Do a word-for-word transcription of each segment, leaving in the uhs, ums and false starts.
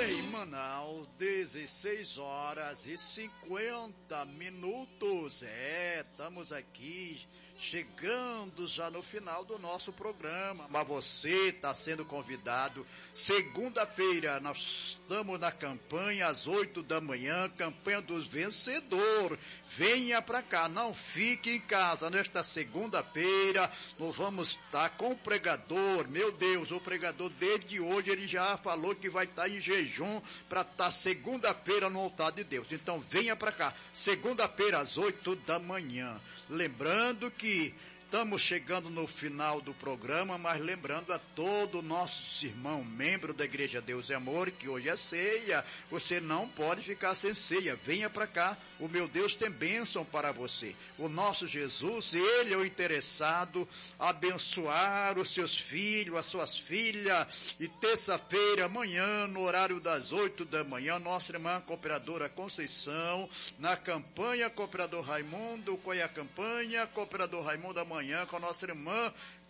Em Manaus, dezesseis horas e cinquenta minutos. É, estamos aqui chegando já no final do nosso programa, mas você está sendo convidado. Segunda-feira nós estamos na campanha às oito da manhã, campanha dos vencedores. Venha para cá, não fique em casa. Nesta segunda-feira nós vamos estar com o pregador. Meu Deus, o pregador desde hoje ele já falou que vai estar em jejum para estar segunda-feira no altar de Deus. Então venha para cá, segunda-feira às oito da manhã. Lembrando que estamos chegando no final do programa, mas lembrando a todo nossos irmãos, membro da Igreja Deus e Amor, que hoje é ceia, você não pode ficar sem ceia, venha para cá, o meu Deus tem bênção para você, o nosso Jesus, ele é o interessado a abençoar os seus filhos, as suas filhas, e terça-feira, amanhã, no horário das oito da manhã, nossa irmã cooperadora Conceição, na campanha Cooperador Raimundo, qual é a campanha? Cooperador Raimundo amanhã, com a nossa irmã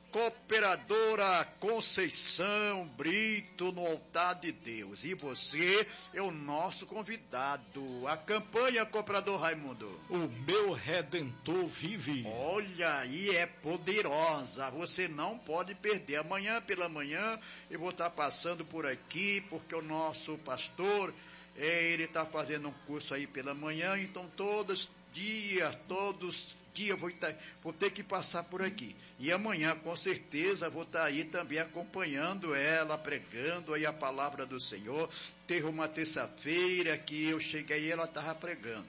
cooperadora Conceição Brito no altar de Deus. E você é o nosso convidado. A campanha Cooperador Raimundo. O meu Redentor vive. Olha aí, é poderosa. Você não pode perder. Amanhã pela manhã eu vou estar passando por aqui, porque o nosso pastor, ele está fazendo um curso aí pela manhã, então todos dias, todos dia vou, tá, vou ter que passar por aqui. E amanhã, com certeza, vou estar tá aí também acompanhando ela, pregando aí a palavra do Senhor. Teve uma terça-feira que eu cheguei e ela estava pregando.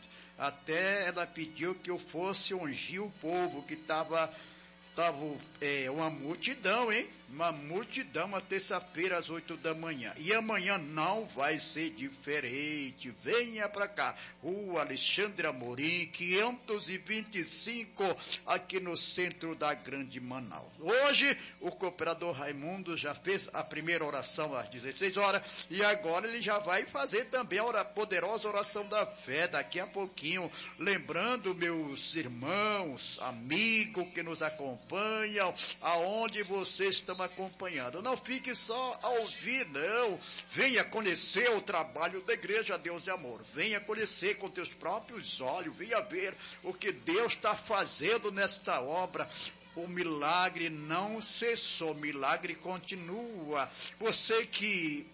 Até ela pediu que eu fosse ungir o povo, que estava tava, é, uma multidão, hein? Uma multidão, uma terça-feira às oito da manhã. E amanhã não vai ser diferente. Venha para cá. Rua Alexandre Amorim, quinhentos e vinte e cinco, aqui no centro da Grande Manaus. Hoje, o cooperador Raimundo já fez a primeira oração às dezesseis horas e agora ele já vai fazer também a poderosa oração da fé daqui a pouquinho. Lembrando, meus irmãos, amigos que nos acompanham, aonde vocês estão acompanhando. Não fique só a ouvir, não. Venha conhecer o trabalho da Igreja Deus e Amor. Venha conhecer com teus próprios olhos. Venha ver o que Deus está fazendo nesta obra. O milagre não cessou, o milagre continua. Você que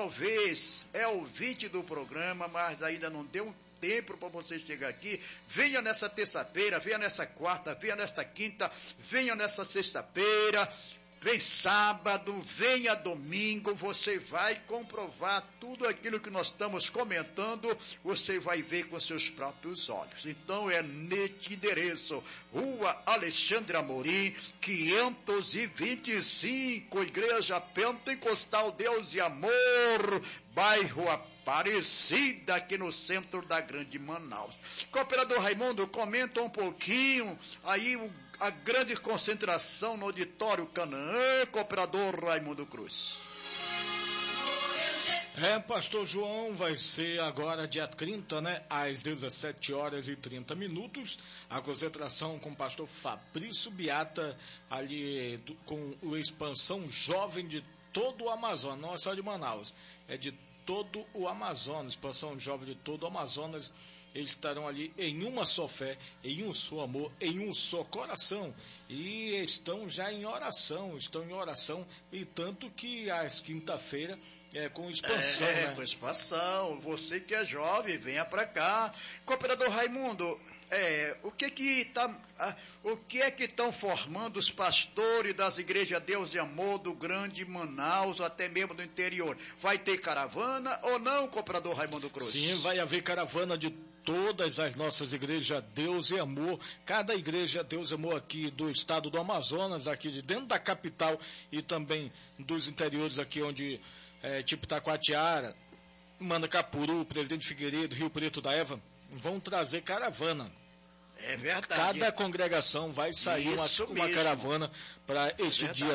talvez é ouvinte do programa, mas ainda não deu um tempo para você chegar aqui, venha nessa terça-feira, venha nessa quarta, venha nesta quinta, venha nessa sexta-feira, vem sábado, venha domingo, você vai comprovar tudo aquilo que nós estamos comentando, você vai ver com seus próprios olhos. Então é neste endereço, Rua Alexandre Amorim, quinhentos e vinte e cinco, Igreja Pentecostal Deus e Amor, bairro Aparecida, aqui no centro da Grande Manaus. Cooperador Raimundo, comenta um pouquinho aí o a grande concentração no auditório Canaã, cooperador Raimundo Cruz. É, pastor João, vai ser agora dia trinta, né, às dezessete horas e trinta minutos, a concentração com o pastor Fabrício Beata, ali do, com o Expansão Jovem de todo o Amazonas, não é só de Manaus, é de todo o Amazonas, Expansão Jovem de todo o Amazonas. Eles estarão ali em uma só fé, em um só amor, em um só coração, e estão já em oração, estão em oração, e tanto que às quinta-feira é com expansão, é, né? com expansão, você que é jovem, venha para cá. Cooperador Raimundo, é, o que que tá, o que é que estão formando os pastores das igrejas Deus e Amor do Grande Manaus, até mesmo do interior? Vai ter caravana ou não, cooperador Raimundo Cruz? Sim, vai haver caravana de todas as nossas igrejas Deus e Amor, cada igreja Deus e Amor aqui do estado do Amazonas, aqui de dentro da capital e também dos interiores aqui onde é, tipo Taquatiara, Manacapuru, Presidente Figueiredo, Rio Preto da Eva, vão trazer caravana. É verdade. Cada congregação vai sair uma, uma caravana para este é dia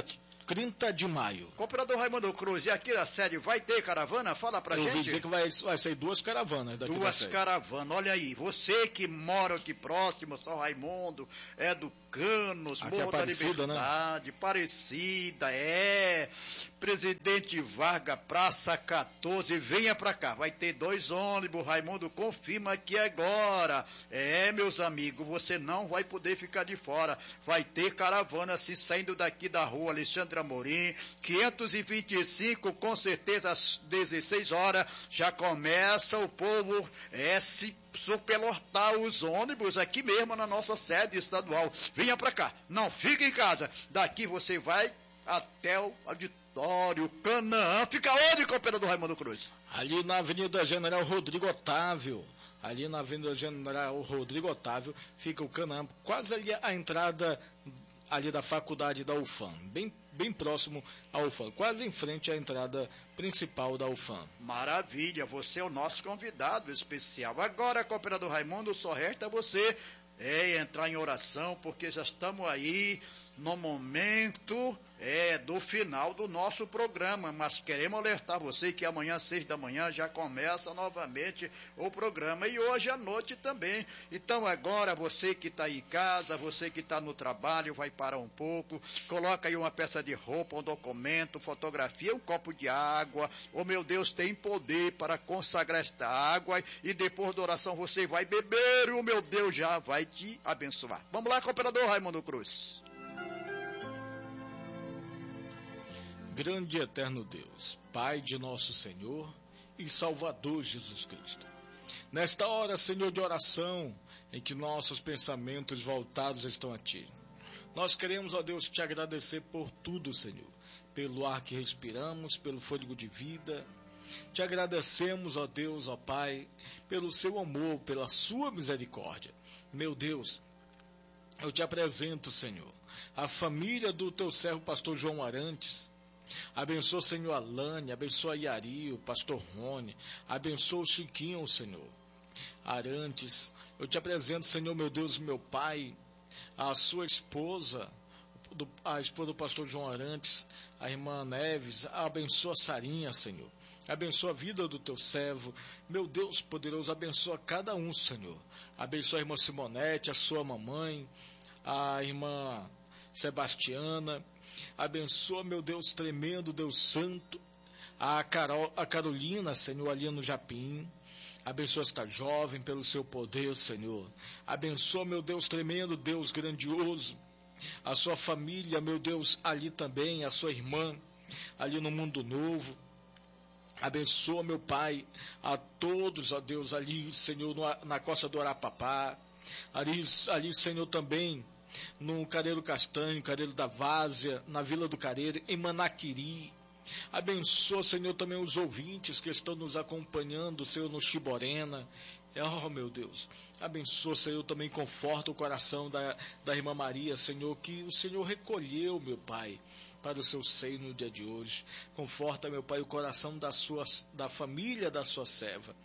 trinta de maio. Cooperador Raimundo Cruz, e aqui na sede vai ter caravana? Fala pra Eu gente. Eu ouvi dizer que vai, vai sair duas caravanas daqui. Duas caravanas, olha aí, você que mora aqui próximo, São Raimundo, é do Canos, aqui Morro é da Liberdade, né? Parecida, é, Presidente Vargas, Praça quatorze, venha pra cá, vai ter dois ônibus, Raimundo confirma aqui agora, é, meus amigos, você não vai poder ficar de fora, vai ter caravana assim, saindo daqui da rua Alexandre Amorim, quinhentos e vinte e cinco, com certeza às dezesseis horas, já começa o povo, é, se superlotar os ônibus aqui mesmo na nossa sede estadual. Venha pra cá, não fique em casa. Daqui você vai até o auditório Canaã. Fica onde, cooperador Raimundo Cruz? Ali na Avenida General Rodrigo Otávio. Ali na Avenida General Rodrigo Otávio fica o Canaã, quase ali a entrada ali da faculdade da U F A M, bem, bem próximo à U F A M, quase em frente à entrada principal da U F A M. Maravilha, você é o nosso convidado especial. Agora, cooperador Raimundo, só resta você é, entrar em oração, porque já estamos aí no momento é, do final do nosso programa, mas queremos alertar você que amanhã, às seis da manhã, já começa novamente o programa, e hoje à noite também. Então agora, você que está aí em casa, você que está no trabalho, vai parar um pouco, coloca aí uma peça de roupa, um documento, fotografia, um copo de água. Oh, meu Deus, tem poder para consagrar esta água, e depois da oração você vai beber, e o meu Deus já vai te abençoar. Vamos lá, cooperador Raimundo Cruz. Grande e eterno Deus, Pai de nosso Senhor e Salvador Jesus Cristo. Nesta hora, Senhor, de oração, em que nossos pensamentos voltados estão a Ti, nós queremos, ó Deus, Te agradecer por tudo, Senhor, pelo ar que respiramos, pelo fôlego de vida. Te agradecemos, ó Deus, ó Pai, pelo Seu amor, pela Sua misericórdia. Meu Deus, eu Te apresento, Senhor, a família do Teu servo pastor João Arantes. Abençoa, Senhor, a Lânia, abençoa a Yari, o pastor Rony, abençoa o Chiquinho, Senhor Arantes. Eu te apresento, Senhor, meu Deus, meu Pai, a sua esposa, do, a esposa do pastor João Arantes, a irmã Neves. Abençoa a Sarinha, Senhor. Abençoa a vida do teu servo. Meu Deus poderoso, abençoa cada um, Senhor. Abençoa a irmã Simonete, a sua mamãe, a irmã Sebastiana. Abençoa, meu Deus tremendo, Deus santo, a, Carol, a Carolina, Senhor, ali no Japim. Abençoa esta jovem pelo seu poder, Senhor. Abençoa, meu Deus tremendo, Deus grandioso, a sua família, meu Deus, ali também, a sua irmã, ali no Mundo Novo. Abençoa, meu Pai, a todos, ó Deus, ali, Senhor, no, na costa do Arapapá. Ali, ali, Senhor, também no Careiro Castanho, Careiro da Várzea, na Vila do Careiro, em Manaquiri. Abençoa, Senhor, também os ouvintes que estão nos acompanhando, Senhor, no Chiborena. Oh, meu Deus, abençoa, Senhor, também conforta o coração da, da irmã Maria, Senhor, que o Senhor recolheu, meu Pai, para o seu seio no dia de hoje. Conforta, meu Pai, o coração da, sua, da família da sua serva,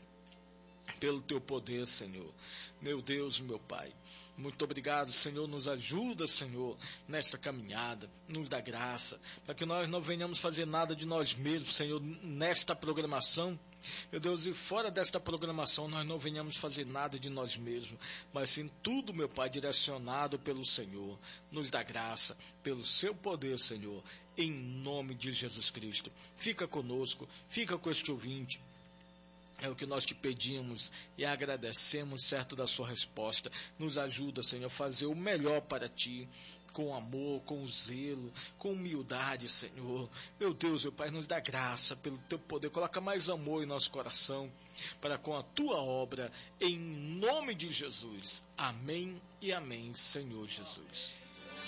pelo teu poder, Senhor. Meu Deus, meu Pai, muito obrigado, Senhor, nos ajuda, Senhor, nesta caminhada, nos dá graça, para que nós não venhamos fazer nada de nós mesmos, Senhor, nesta programação, meu Deus, e fora desta programação nós não venhamos fazer nada de nós mesmos, mas sim tudo, meu Pai, direcionado pelo Senhor, nos dá graça, pelo seu poder, Senhor, em nome de Jesus Cristo. Fica conosco, fica com este ouvinte. É o que nós te pedimos e agradecemos, certo, da sua resposta. Nos ajuda, Senhor, a fazer o melhor para ti, com amor, com zelo, com humildade, Senhor. Meu Deus, meu Pai, nos dá graça pelo teu poder. Coloca mais amor em nosso coração para com a tua obra, em nome de Jesus. Amém e amém, Senhor Jesus.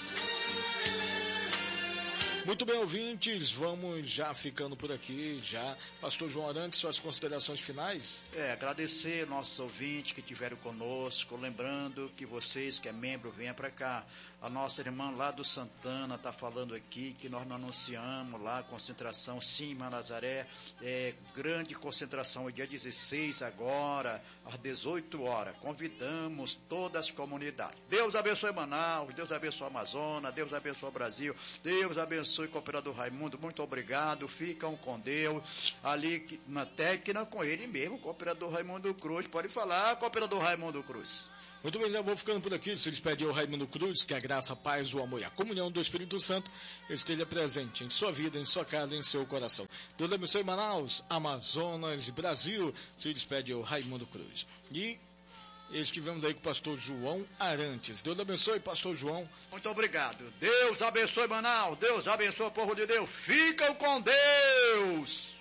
Muito bem, ouvintes, vamos já ficando por aqui, já. Pastor João Arantes, suas considerações finais? É, agradecer nossos ouvintes que estiveram conosco, lembrando que vocês que é membro, venha para cá. A nossa irmã lá do Santana está falando aqui que nós não anunciamos lá, concentração, sim, Manazaré, é, grande concentração, é dia dezesseis agora, às dezoito horas. Convidamos todas as comunidades. Deus abençoe Manaus, Deus abençoe Amazonas, Deus abençoe o Brasil, Deus abençoe abençoe, cooperador Raimundo, muito obrigado, ficam com Deus, ali na técnica com ele mesmo, cooperador Raimundo Cruz, pode falar, cooperador Raimundo Cruz. Muito bem, eu vou ficando por aqui, se despede ao Raimundo Cruz, que a graça, a paz, o amor e a comunhão do Espírito Santo esteja presente em sua vida, em sua casa, em seu coração. Deus abençoe Manaus, Amazonas, Brasil, se despede ao Raimundo Cruz. E estivemos aí com o pastor João Arantes. Deus abençoe, pastor João. Muito obrigado. Deus abençoe Manaus. Deus abençoe o povo de Deus. Ficam com Deus.